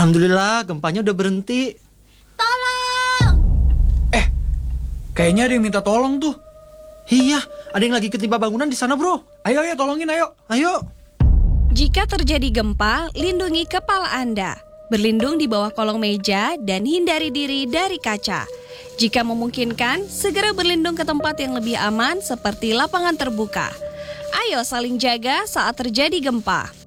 Alhamdulillah, gempanya udah berhenti. Tolong! Kayaknya ada yang minta tolong tuh. Iya, ada yang lagi ketimpa bangunan di sana, bro. Ayo tolongin ayo. Ayo. Jika terjadi gempa, lindungi kepala Anda. Berlindung di bawah kolong meja dan hindari diri dari kaca. Jika memungkinkan, segera berlindung ke tempat yang lebih aman seperti lapangan terbuka. Ayo saling jaga saat terjadi gempa.